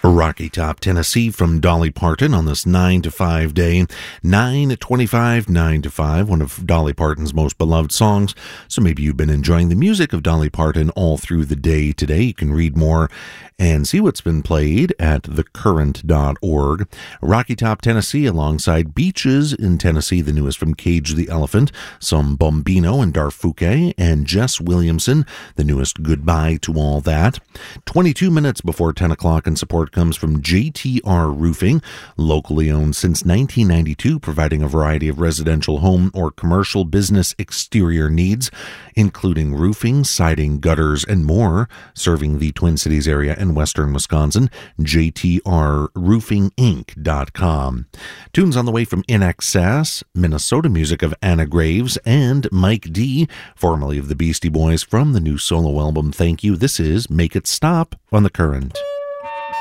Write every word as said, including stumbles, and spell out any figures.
Rocky Top, Tennessee from Dolly Parton on this nine to five day. nine twenty-five, nine to five, one of Dolly Parton's most beloved songs. So maybe you've been enjoying the music of Dolly Parton all through the day today. You can read more and see what's been played at the current dot org. Rocky Top, Tennessee, alongside Beaches in Tennessee, the newest from Cage the Elephant, some Bombino and Darfuke, and Jess Williamson, the newest Goodbye to All That. twenty-two minutes before ten o'clock, and support comes from J T R Roofing, locally owned since nineteen ninety-two, providing a variety of residential home or commercial business exterior needs, including roofing, siding, gutters, and more, serving the Twin Cities area and western Wisconsin. J T R roofing inc dot com. Tunes on the way from In Excess, Minnesota music of Anna Graves, and Mike D, formerly of the Beastie Boys, from the new solo album Thank You. This is Make It Stop on The Current.